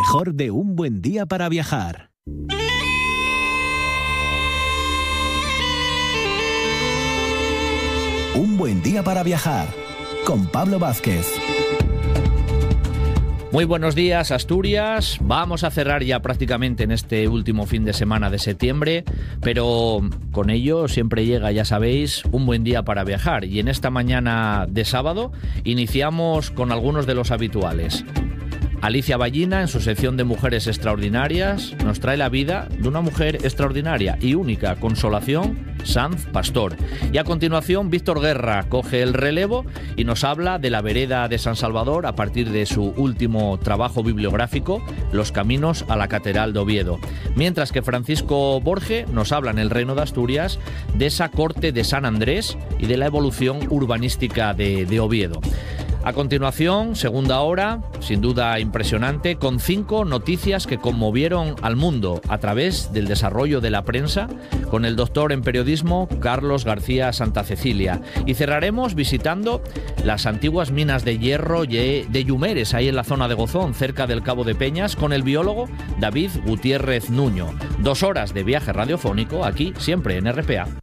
mejor de Un Buen Día para Viajar. Un Buen Día para Viajar, con Pablo Vázquez. Muy buenos días, Asturias. Vamos a cerrar ya prácticamente en este último fin de semana de septiembre, pero con ello siempre llega, ya sabéis, un buen día para viajar. Y en esta mañana de sábado iniciamos con algunos de los habituales. Alicia Ballina, en su sección de Mujeres Extraordinarias, nos trae la vida de una mujer extraordinaria y única, Consolación Sanz Pastor. Y a continuación, Víctor Guerra coge el relevo y nos habla de la vereda de San Salvador a partir de su último trabajo bibliográfico, Los caminos a la Catedral de Oviedo. Mientras que Francisco Borge nos habla en el Reino de Asturias de esa corte de San Andrés y de la evolución urbanística de Oviedo. A continuación, segunda hora, sin duda impresionante, con 5 noticias que conmovieron al mundo a través del desarrollo de la prensa, con el doctor en periodismo Carlos García Santacecilia. Y cerraremos visitando las antiguas minas de hierro de Yumeres, ahí en la zona de Gozón, cerca del Cabo de Peñas, con el biólogo David Gutiérrez Nuño. 2 horas de viaje radiofónico aquí, siempre en RPA.